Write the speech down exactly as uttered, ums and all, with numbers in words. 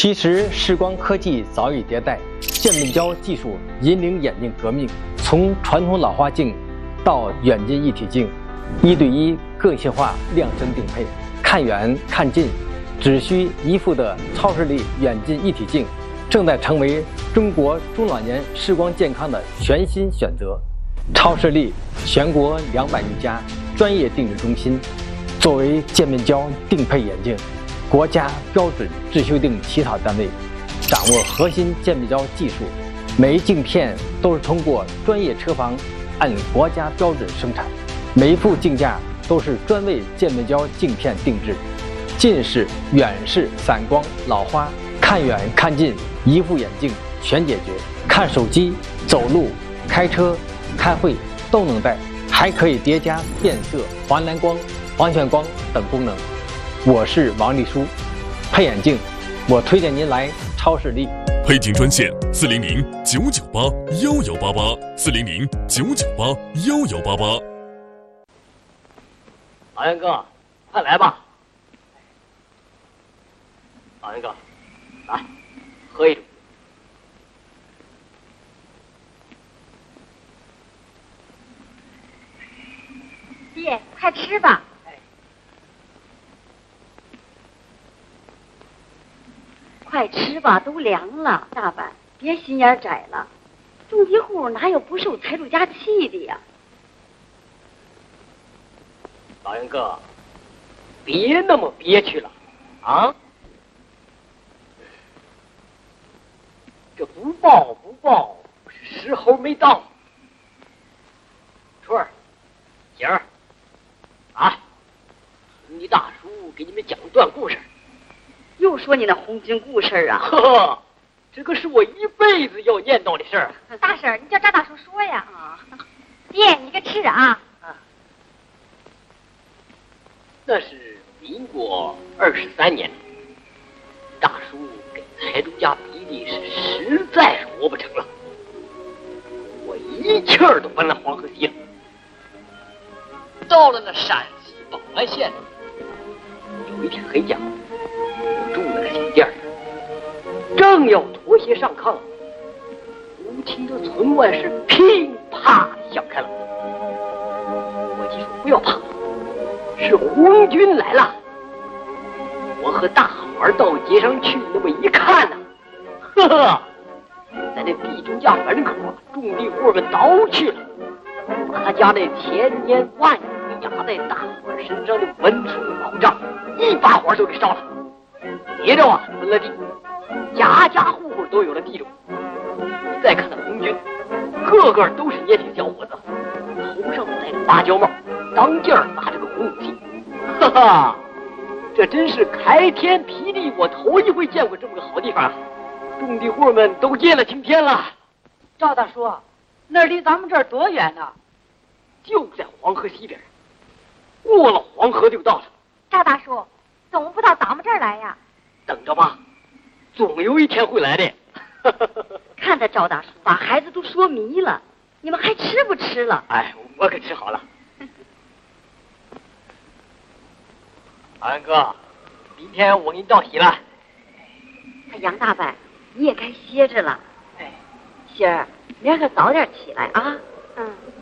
其实，视光科技早已迭代，渐变焦技术引领眼镜革命，从传统老花镜到远近一体镜，一对一个性化量身定配，看远看近，只需一副的超视力远近一体镜，正在成为中国中老年视光健康的全新选择。超视力全国两百余家专业定制中心，作为渐变焦定配眼镜国家标准制修订起草单位，掌握核心渐变焦技术，每一镜片都是通过专业车房按国家标准生产，每一副镜架都是专为渐变焦镜片定制，近视、远视、散光、老花，看远看近，一副眼镜全解决。看手机、走路、开车、开会都能戴，还可以叠加变色、黄蓝光、黄炫光等功能。我是王立书，配眼镜，我推荐您来超视力。 配镜专线：四零零九九八幺幺八八，四零零九九八幺幺八八。 老杨哥，快来吧！老杨哥，来，喝一盅。 爹，快吃吧。快吃吧，都凉了。大板，别心眼窄了，种地户哪有不受财主家气的呀？ 老杨哥，别那么憋屈了，啊！这不报不报，是时候没到。春儿、姐儿，啊，你大叔给你们讲段故事。 又说你那红军故事啊？ 呵呵，这个是我一辈子要念叨的事儿。 大婶，你叫张大叔说呀。啊，爹，你个吃啊。 啊，那是民国二十三年，大叔给财主家逼的是实在是活不成了，我一气儿都奔了黄河西了。到了那陕西保安县，有一天黑家。住那个小店里，正要脱鞋上炕，忽听着村外是噼啪响开了。我就说不要怕，是红军来了。我和大伙儿到街上去，那么一看呢、啊，呵呵，在那地主家门口啊，种地户们倒去了，把他家那千年万年压在大伙儿身上的文书保障，一把火就给烧了。接着啊，分了地，家家户户都有了地主。再看那红军，个个都是年轻小伙子，头上戴着芭蕉帽，当间儿拿着个红武器，哈哈，这真是开天辟地，我头一回见过这么个好地方啊！种地户们都见了青天了。 赵大叔，那离咱们这儿多远呢？ 就在黄河西边，过了黄河就到了。 赵大叔，怎么不到咱们这儿来呀？ 等着吧，总有一天会来的。 看他赵大叔把孩子都说迷了，你们还吃不吃了？ 哎，我可吃好了。老杨哥，明天我给你道喜了。 哎，杨大伯，你也该歇着了。 哎， 心儿，明儿个早点起来啊。 嗯。